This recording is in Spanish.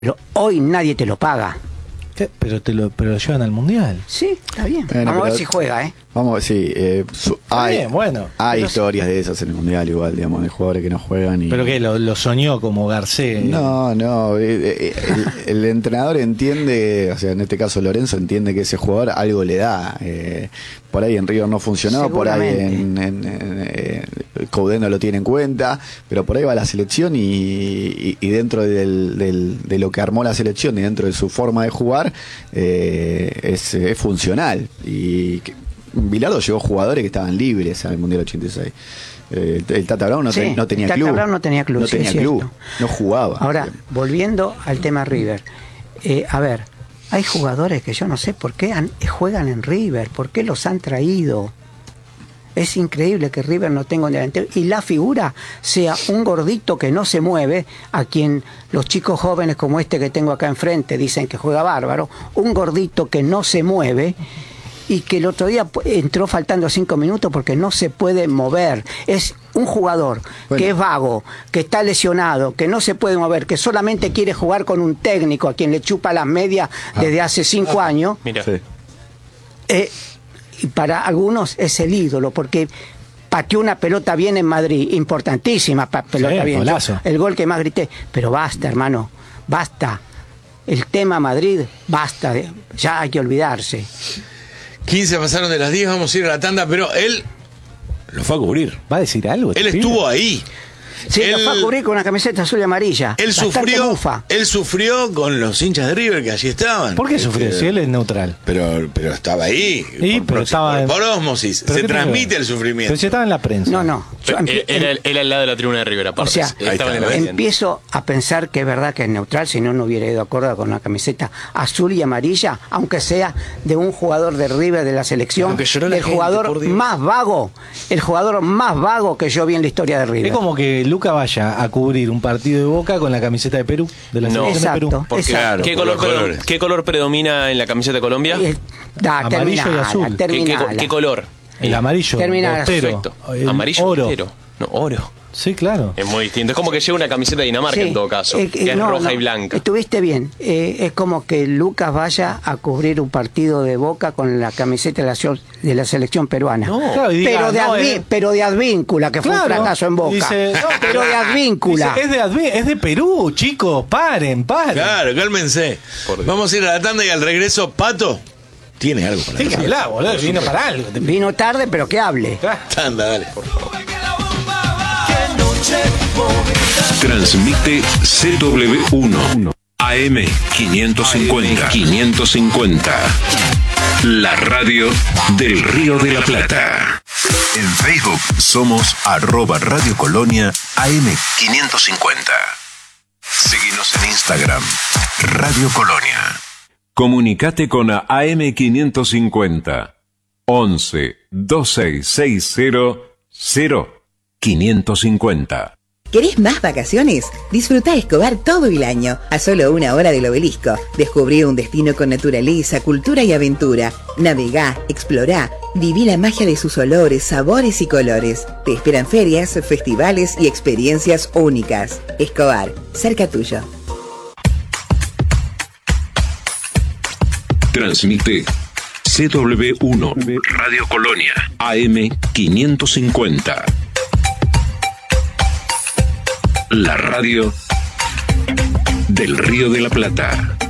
Pero hoy nadie te lo paga. ¿Qué? Pero lo llevan al Mundial. Sí, está bien. Vamos a ver si juega, ¿eh? Vamos a ver, sí. Hay historias de esas en el Mundial igual, digamos, de jugadores que no juegan. ¿Pero qué? ¿Lo soñó como Garcés? No. El entrenador entiende, o sea, en este caso Lorenzo entiende que ese jugador algo le da. Por ahí en River no funcionó, por ahí en Coudet no lo tiene en cuenta, pero por ahí va la selección y dentro de lo que armó la selección y dentro de su forma de jugar es funcional. Y Bilardo llevó jugadores que estaban libres al Mundial 86. El Tata Brown no tenía club. Tata Brown no tenía club, no jugaba. Ahora, volviendo al tema River, a ver, hay jugadores que yo no sé por qué juegan en River, por qué los han traído. Es increíble que River no tenga un delantero y la figura sea un gordito que no se mueve, a quien los chicos jóvenes como este que tengo acá enfrente dicen que juega bárbaro, un gordito que no se mueve y que el otro día entró faltando 5 minutos porque no se puede mover. Es un jugador que es vago, que está lesionado, que no se puede mover, que solamente quiere jugar con un técnico a quien le chupa las medias desde hace 5 años. Mira. Y para algunos es el ídolo, porque pateó una pelota bien en Madrid, importantísima pelota bien. El gol que más grité. Pero basta, hermano, basta. El tema Madrid, basta. Ya hay que olvidarse. 15 pasaron de las 10, vamos a ir a la tanda, pero él lo fue a cubrir. ¿Va a decir algo? Él estuvo ahí. Sí, lo fue a cubrir con una camiseta azul y amarilla. Él sufrió con los hinchas de River que allí estaban. ¿Por qué sufrió? Si él es neutral. Pero estaba ahí. Pero estaba por ósmosis. Se transmite el sufrimiento. Pero si estaba en la prensa. No. Él al lado de la tribuna de River, aparte. O sea, empiezo a pensar que es verdad que es neutral, si no hubiera ido acorde con una camiseta azul y amarilla, aunque sea de un jugador de River de la selección, el jugador más vago que yo vi en la historia de River. Es como que Luca vaya a cubrir un partido de Boca con la camiseta de Perú, de la selección de Perú. Claro, ¿Qué color predomina en la camiseta de Colombia? Amarillo y azul. ¿Qué color? El amarillo. Perfecto. Amarillo oro. No, oro. Sí, claro. Es muy distinto. Es como que lleva una camiseta de Dinamarca en todo caso, que es roja y blanca. Estuviste bien. Es como que Lucas vaya a cubrir un partido de Boca con la camiseta de la selección peruana. No. Claro, pero de Advíncula, que fue un fracaso en Boca. Pero de Advíncula. Es de Perú, chicos. Paren. Claro, cálmense. Vamos a ir a la tanda y al regreso, Pato tiene algo para decir. Sí, que hablar, boludo. Vino para algo. Vino tarde, pero que hable. Tanda, dale, por favor. Transmite CW1 AM550. La radio del Río de la Plata. En Facebook somos @Radio Colonia AM550. Seguinos en Instagram, Radio Colonia. Comunicate con AM550 11 2660 0550. ¿Querés más vacaciones? Disfruta Escobar todo el año, a solo 1 hora del Obelisco. Descubrí un destino con naturaleza, cultura y aventura. Navegá, explorá, viví la magia de sus olores, sabores y colores. Te esperan ferias, festivales y experiencias únicas. Escobar, cerca tuyo. Transmite CW1 Radio Colonia AM550. La radio del Río de la Plata.